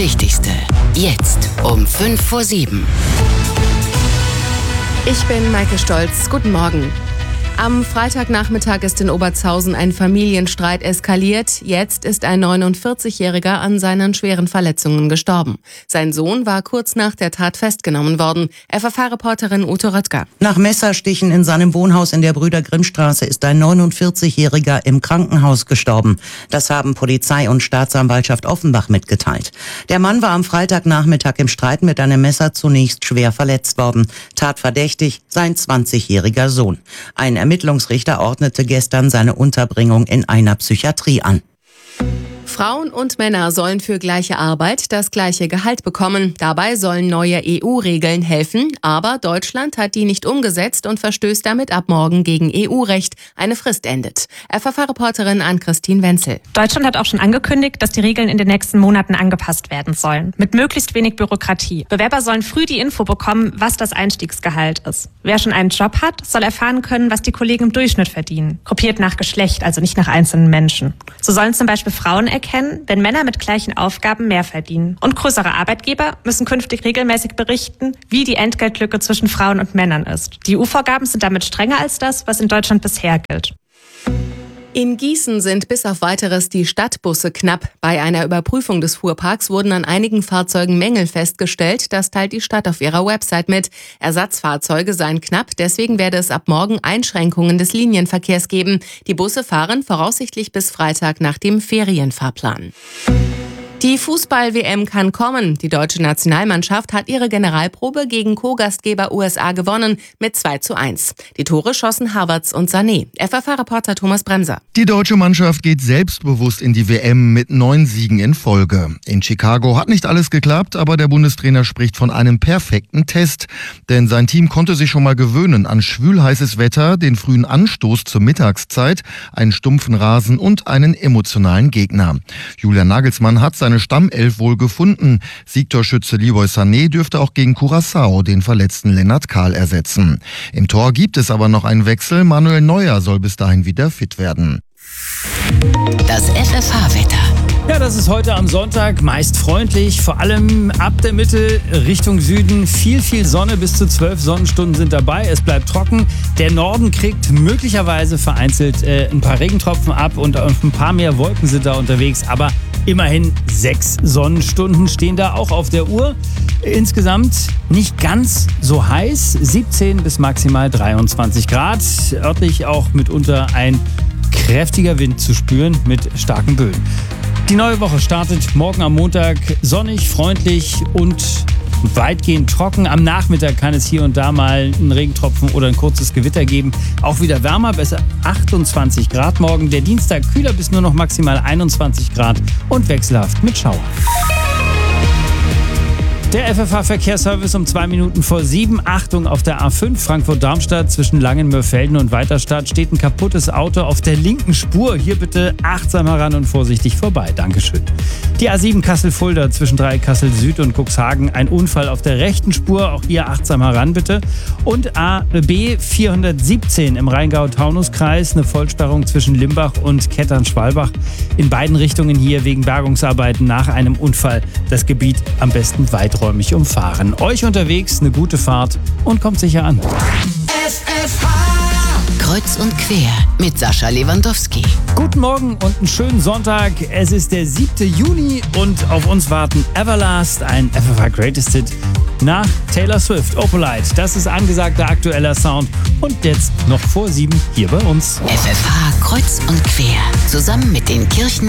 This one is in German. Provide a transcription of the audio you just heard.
Wichtigste. Jetzt um 6:55. Ich bin Maike Stolz. Guten Morgen. Am Freitagnachmittag ist in Obertshausen ein Familienstreit eskaliert. Jetzt ist ein 49-Jähriger an seinen schweren Verletzungen gestorben. Sein Sohn war kurz nach der Tat festgenommen worden. FFH-Reporterin Ute Röttger. Nach Messerstichen in seinem Wohnhaus in der Brüder-Grimm-Straße ist ein 49-Jähriger im Krankenhaus gestorben. Das haben Polizei und Staatsanwaltschaft Offenbach mitgeteilt. Der Mann war am Freitagnachmittag im Streit mit einem Messer zunächst schwer verletzt worden. Tatverdächtig sein 20-jähriger Sohn. Ein Ermittlungsrichter ordnete gestern seine Unterbringung in einer Psychiatrie an. Frauen und Männer sollen für gleiche Arbeit das gleiche Gehalt bekommen. Dabei sollen neue EU-Regeln helfen, aber Deutschland hat die nicht umgesetzt und verstößt damit ab morgen gegen EU-Recht. Eine Frist endet. FFH-Reporterin Ann-Christine Wenzel. Deutschland hat auch schon angekündigt, dass die Regeln in den nächsten Monaten angepasst werden sollen. Mit möglichst wenig Bürokratie. Bewerber sollen früh die Info bekommen, was das Einstiegsgehalt ist. Wer schon einen Job hat, soll erfahren können, was die Kollegen im Durchschnitt verdienen. Gruppiert nach Geschlecht, also nicht nach einzelnen Menschen. So sollen zum Beispiel Frauen erkennen, wenn Männer mit gleichen Aufgaben mehr verdienen. Und größere Arbeitgeber müssen künftig regelmäßig berichten, wie die Entgeltlücke zwischen Frauen und Männern ist. Die EU-Vorgaben sind damit strenger als das, was in Deutschland bisher gilt. In Gießen sind bis auf Weiteres die Stadtbusse knapp. Bei einer Überprüfung des Fuhrparks wurden an einigen Fahrzeugen Mängel festgestellt. Das teilt die Stadt auf ihrer Website mit. Ersatzfahrzeuge seien knapp, deswegen werde es ab morgen Einschränkungen des Linienverkehrs geben. Die Busse fahren voraussichtlich bis Freitag nach dem Ferienfahrplan. Die Fußball-WM kann kommen. Die deutsche Nationalmannschaft hat ihre Generalprobe gegen Co-Gastgeber USA gewonnen mit 2:1. Die Tore schossen Havertz und Sané. FFH-Reporter Thomas Bremser. Die deutsche Mannschaft geht selbstbewusst in die WM mit 9 Siegen in Folge. In Chicago hat nicht alles geklappt, aber der Bundestrainer spricht von einem perfekten Test. Denn sein Team konnte sich schon mal gewöhnen an schwülheißes Wetter, den frühen Anstoß zur Mittagszeit, einen stumpfen Rasen und einen emotionalen Gegner. Julian Nagelsmann hat seine Stammelf wohl gefunden. Siegtorschütze Leroy Sané dürfte auch gegen Curaçao den verletzten Lennart Kahl ersetzen. Im Tor gibt es aber noch einen Wechsel. Manuel Neuer soll bis dahin wieder fit werden. Das FFH-Wetter. Ja, das ist heute am Sonntag meist freundlich, vor allem ab der Mitte Richtung Süden. Viel Sonne, bis zu 12 Sonnenstunden sind dabei. Es bleibt trocken. Der Norden kriegt möglicherweise vereinzelt ein paar Regentropfen ab und ein paar mehr Wolken sind da unterwegs. Aber immerhin 6 Sonnenstunden stehen da auch auf der Uhr. Insgesamt nicht ganz so heiß, 17 bis maximal 23 Grad. Örtlich auch mitunter ein kräftiger Wind zu spüren mit starken Böen. Die neue Woche startet morgen am Montag sonnig, freundlich und weitgehend trocken. Am Nachmittag kann es hier und da mal einen Regentropfen oder ein kurzes Gewitter geben. Auch wieder wärmer, besser 28 Grad morgen. Der Dienstag kühler bis nur noch maximal 21 Grad und wechselhaft mit Schauer. Der FFH-Verkehrsservice um 7:02. Achtung, auf der A5 Frankfurt-Darmstadt zwischen Langenmörfelden und Weiterstadt steht ein kaputtes Auto auf der linken Spur. Hier bitte achtsam heran und vorsichtig vorbei. Dankeschön. Die A7 Kassel-Fulda zwischen Kassel Süd und Cuxhagen. Ein Unfall auf der rechten Spur. Auch hier achtsam heran bitte. Und AB 417 im Rheingau-Taunus-Kreis. Eine Vollsperrung zwischen Limbach und Kettern-Schwalbach. In beiden Richtungen hier wegen Bergungsarbeiten nach einem Unfall. Das Gebiet am besten weiträumig umfahren. Euch unterwegs eine gute Fahrt und kommt sicher an. FFH Kreuz und quer mit Sascha Lewandowski. Guten Morgen und einen schönen Sonntag. Es ist der 7. Juni und auf uns warten Everlast, ein FFH Greatest Hit nach Taylor Swift. Opalite, das ist angesagter aktueller Sound. Und jetzt noch vor 7 hier bei uns. FFH Kreuz und quer. Zusammen mit den Kirchen